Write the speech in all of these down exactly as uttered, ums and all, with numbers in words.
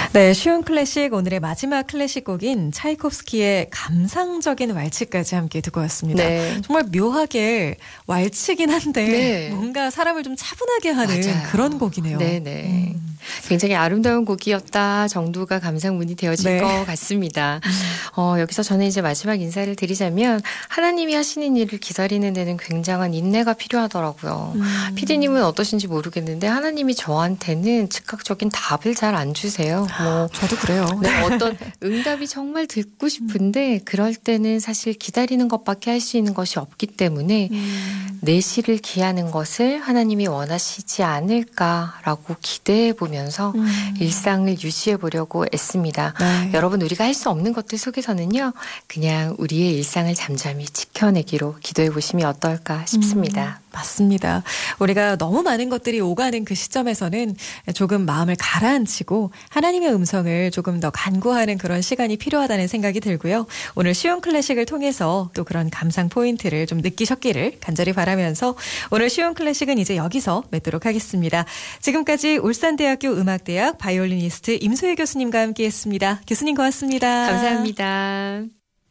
네, 쉬운 클래식 오늘의 마지막 클래식 곡인 차이콥스키의 감상적인 왈츠까지 함께 듣고 왔습니다. 네. 정말 묘하게 왈츠긴 한데 네. 뭔가 사람을 좀 차분하게 하는 맞아요. 그런 곡이네요. 네네. 음. 굉장히 아름다운 곡이었다 정도가 감상문이 되어질 네. 것 같습니다. 어, 여기서 저는 이제 마지막 인사를 드리자면 하나님이 하시는 일을 기다리는 데는 굉장한 인내가 필요하더라고요. 음. 피디님은 어떠신지 모르겠는데 하나님이 저한테는 즉각적인 답을 잘 안 주세요. 뭐 저도 그래요. 네, 어떤 응답이 정말 듣고 싶은데 그럴 때는 사실 기다리는 것밖에 할 수 있는 것이 없기 때문에 음. 내실을 기하는 것을 하나님이 원하시지 않을까라고 기대해 보면서 음. 일상을 유지해 보려고 애씁니다. 네. 여러분, 우리가 할 수 없는 것들 속에서는요, 그냥 우리의 일상을 잠잠히 지켜내기로 기도해 보시면 어떨까 싶습니다. 음, 맞습니다. 우리가 너무 많은 것들이 오가는 그 시점에서는 조금 마음을 가라앉히고 하나님의 음성을 조금 더 간구하는 그런 시간이 필요하다는 생각이 들고요. 오늘 쉬운 클래식을 통해서 또 그런 감상 포인트를 좀 느끼셨기를 간절히 바라면서 오늘 쉬운 클래식은 이제 여기서 맺도록 하겠습니다. 지금까지 울산대학교 음악대학 바이올리니스트 임소혜 교수님과 함께했습니다. 교수님 고맙습니다. 감사합니다.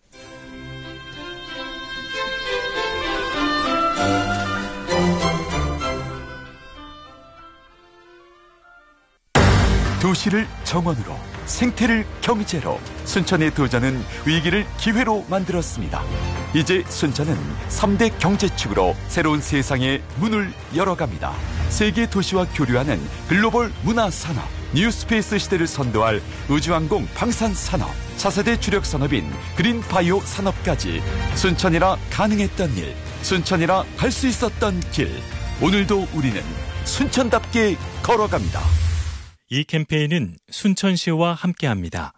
도시를 정원으로, 생태를 경제로, 순천의 도전은 위기를 기회로 만들었습니다. 이제 순천은 삼 대 경제축으로 새로운 세상의 문을 열어갑니다. 세계 도시와 교류하는 글로벌 문화산업, 뉴스페이스 시대를 선도할 우주항공 방산산업, 차세대 주력 산업인 그린바이오 산업까지 순천이라 가능했던 일, 순천이라 갈 수 있었던 길. 오늘도 우리는 순천답게 걸어갑니다. 이 캠페인은 순천시와 함께합니다.